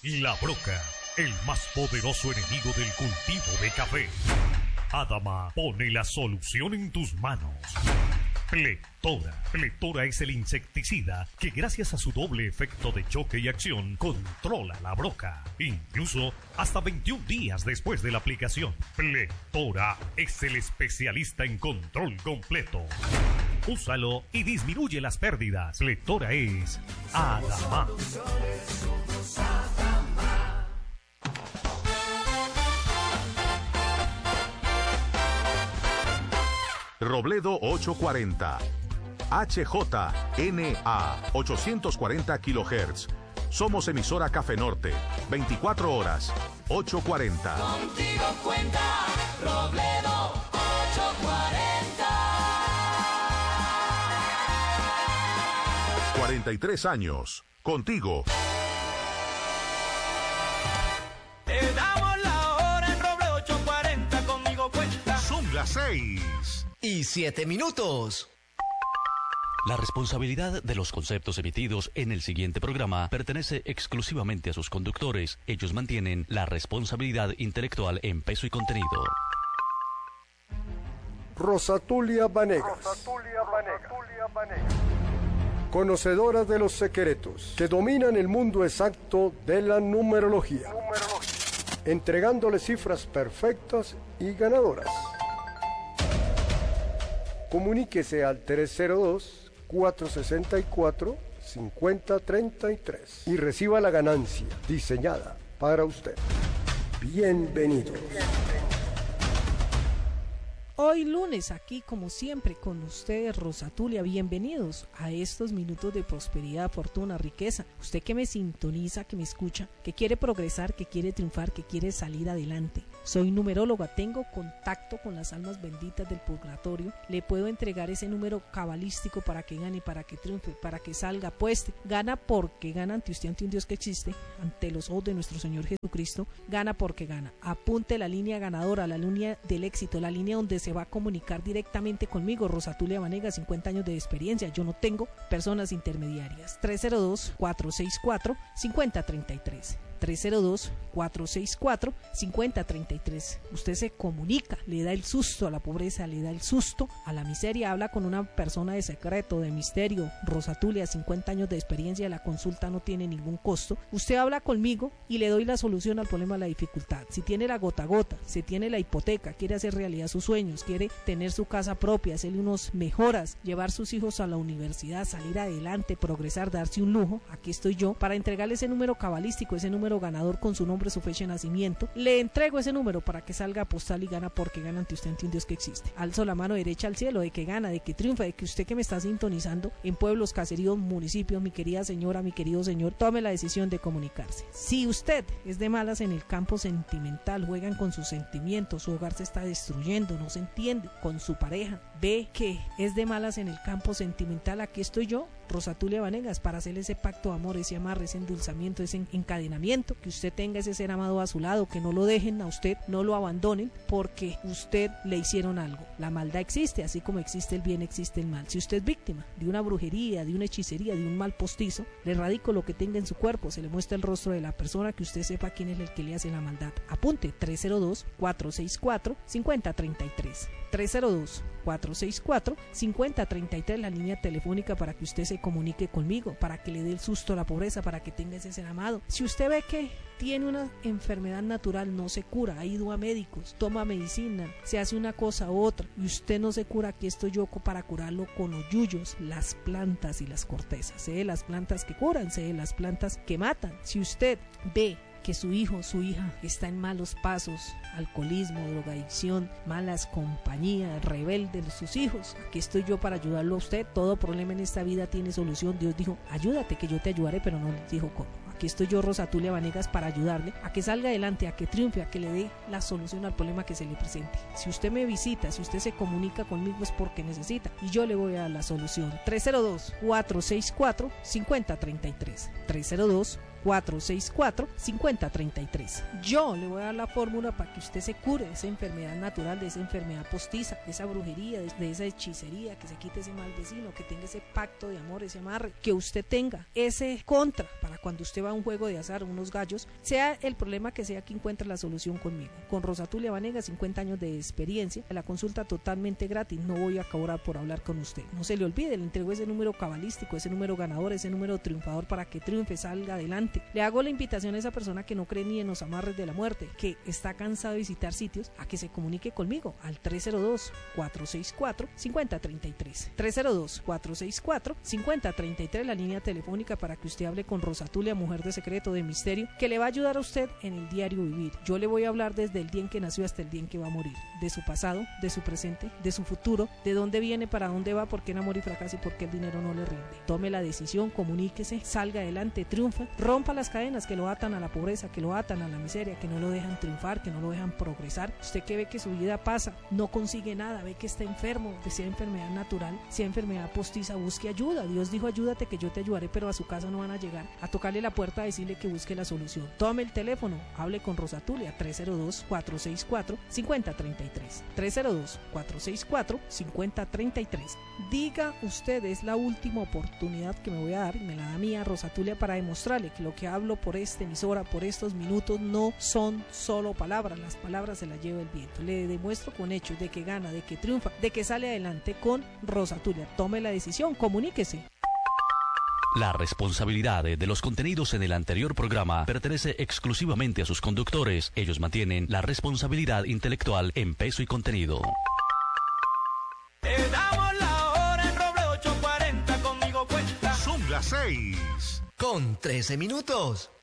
La broca, el más poderoso enemigo del cultivo de café. Adama pone la solución en tus manos. Plectora. Plectora es el insecticida que gracias a su doble efecto de choque y acción controla la broca, incluso hasta 21 días después de la aplicación. Plectora es el especialista en control completo. Úsalo y disminuye las pérdidas. Plectora es Adama. Robledo 840, HJNA 840 kHz. Somos emisora Café Norte, 24 horas, 840. Contigo cuenta Robledo 840. 43 años, contigo. Te damos la hora en Robledo 840, conmigo cuenta. Son las 6:07. La responsabilidad de los conceptos emitidos en el siguiente programa pertenece exclusivamente a sus conductores. Ellos mantienen la responsabilidad intelectual en peso y contenido. Rosatulia Vanegas. Conocedora de los secretos que dominan el mundo exacto de la numerología. Entregándole cifras perfectas y ganadoras. Comuníquese al 302-464-5033 y reciba la ganancia diseñada para usted. Bienvenidos. Hoy lunes, aquí como siempre con ustedes, Rosatulia, bienvenidos a estos minutos de prosperidad, fortuna, riqueza. Usted que me sintoniza, que me escucha, que quiere progresar, que quiere triunfar, que quiere salir adelante. Soy numeróloga, tengo contacto con las almas benditas del purgatorio, le puedo entregar ese número cabalístico para que gane, para que triunfe, para que salga, apueste. Gana porque gana ante usted, ante un Dios que existe, ante los ojos de nuestro Señor Jesucristo. Gana porque gana. Apunte la línea ganadora, la línea del éxito, la línea donde se va a comunicar directamente conmigo, Rosatulia Vanegas, 50 años de experiencia. Yo no tengo personas intermediarias. 302-464-5033. 302-464-5033. Usted se comunica, le da el susto a la pobreza, le da el susto a la miseria, habla con una persona de secreto, de misterio. Rosatulia, 50 años de experiencia, la consulta no tiene ningún costo. Usted habla conmigo y le doy la solución al problema de la dificultad. Si tiene la gota a gota, si tiene la hipoteca, quiere hacer realidad sus sueños, quiere tener su casa propia, hacerle unos mejoras, llevar sus hijos a la universidad, salir adelante, progresar, darse un lujo, aquí estoy yo para entregarle ese número cabalístico, ese número ganador con su nombre, su fecha de nacimiento. Le entrego ese número para que salga a postal y gana porque gana ante usted, ante un Dios que existe. Alzo la mano derecha al cielo de que gana, de que triunfa, de que usted que me está sintonizando en pueblos, caseríos, municipios, mi querida señora, mi querido señor, tome la decisión de comunicarse. Si usted es de malas en el campo sentimental, juegan con sus sentimientos, su hogar se está destruyendo, no se entiende con su pareja, ve que es de malas en el campo sentimental, aquí estoy yo, Rosatulia Vanegas, para hacerle ese pacto de amor, ese amarre, ese endulzamiento, ese encadenamiento, que usted tenga ese ser amado a su lado, que no lo dejen a usted, no lo abandonen porque usted le hicieron algo. La maldad existe, así como existe el bien, existe el mal. Si usted es víctima de una brujería, de una hechicería, de un mal postizo, le erradico lo que tenga en su cuerpo, se le muestra el rostro de la persona, que usted sepa quién es el que le hace la maldad. Apunte, 302-464-5033. 302-464-5033, la línea telefónica para que usted se comunique conmigo, para que le dé el susto a la pobreza, para que tenga ese ser amado. Si usted ve que tiene una enfermedad natural, no se cura, ha ido a médicos, toma medicina, se hace una cosa u otra y usted no se cura, aquí estoy yo para curarlo con los yuyos, las plantas y las cortezas. Sé de las plantas que curan, sé de las plantas que matan. Si usted ve que su hijo, su hija está en malos pasos, alcoholismo, drogadicción, malas compañías, rebelde de sus hijos, aquí estoy yo para ayudarlo a usted. Todo problema en esta vida tiene solución. Dios dijo, ayúdate que yo te ayudaré, pero no les dijo cómo. Aquí estoy yo, Rosatulia Vanegas, para ayudarle a que salga adelante, a que triunfe, a que le dé la solución al problema que se le presente. Si usted me visita, si usted se comunica conmigo es porque necesita y yo le voy a dar la solución. 302-464-5033. 302-464-5033. Yo le voy a dar la fórmula para que usted se cure de esa enfermedad natural, de esa enfermedad postiza, de esa brujería, de esa hechicería, que se quite ese mal vecino, que tenga ese pacto de amor, ese amarre, que usted tenga ese contra para cuando usted va a un juego de azar, unos gallos, sea el problema que sea, que encuentre la solución conmigo. Con Rosatulia Vanegas, 50 años de experiencia, la consulta totalmente gratis, no voy a cobrar por hablar con usted. No se le olvide, le entrego ese número cabalístico, ese número ganador, ese número triunfador para que triunfe, salga adelante. Le hago la invitación a esa persona que no cree ni en los amarres de la muerte, que está cansado de visitar sitios, a que se comunique conmigo al 302-464-5033. 302-464-5033, la línea telefónica para que usted hable con Rosatulia, mujer de secreto, de misterio, que le va a ayudar a usted en el diario vivir. Yo le voy a hablar desde el día en que nació hasta el día en que va a morir, de su pasado, de su presente, de su futuro, de dónde viene, para dónde va, por qué enamora y fracasa y por qué el dinero no le rinde. Tome la decisión, comuníquese, salga adelante, triunfa, rompa las cadenas que lo atan a la pobreza, que lo atan a la miseria, que no lo dejan triunfar, que no lo dejan progresar. Usted que ve que su vida pasa, no consigue nada, ve que está enfermo, sea enfermedad natural, sea enfermedad postiza, busque ayuda. Dios dijo: ayúdate que yo te ayudaré, pero a su casa no van a llegar a tocarle la puerta a decirle que busque la solución. Tome el teléfono, hable con Rosatulia, 302-464-5033. 302-464-5033. Diga usted, es la última oportunidad que me voy a dar, y me la da mía Rosatulia, para demostrarle que lo que hablo por esta emisora, por estos minutos, no son solo palabras, las palabras se las lleva el viento. Le demuestro con hechos de que gana, de que triunfa, de que sale adelante con Rosatulia. Tome la decisión, comuníquese. La responsabilidad de los contenidos en el anterior programa pertenece exclusivamente a sus conductores. Ellos mantienen la responsabilidad intelectual en peso y contenido. Te damos la hora en Roble 840, conmigo cuenta. Son las 6. Con 13 minutos.